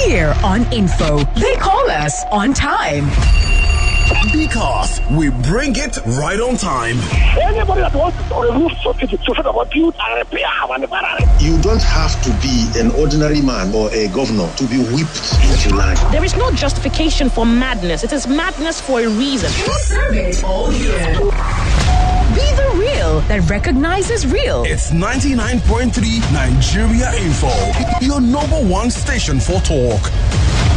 here on Info. They call us on time. Because we bring it right on time. Anybody that wants to remove something to build and repair. You don't have to be an ordinary man or a governor to be whipped into line. There is no justification for madness. It is madness for a reason. We'll serve it all year. Be the real that recognizes real. It's 99.3 Nigeria Info, your number one station for talk.